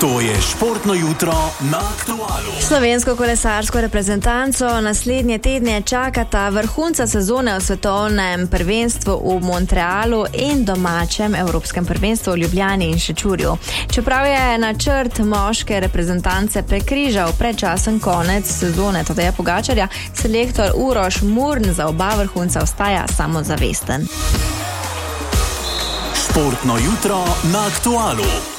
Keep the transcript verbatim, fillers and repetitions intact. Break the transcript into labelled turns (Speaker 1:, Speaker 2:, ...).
Speaker 1: To je športno jutro na Aktualu.
Speaker 2: Slovensko kolesarsko reprezentanco naslednje tedne čakata vrhunca sezone v svetovnem prvenstvu v Montrealu in domačem evropskem prvenstvu v Ljubljani in Šečurju. Čeprav je načrt moške reprezentance prekrižal predčasen konec sezone Tadeja Pogačarja, selektor Uroš Murn za oba vrhunca ostaja samozavesten.
Speaker 1: Športno jutro na Aktualu.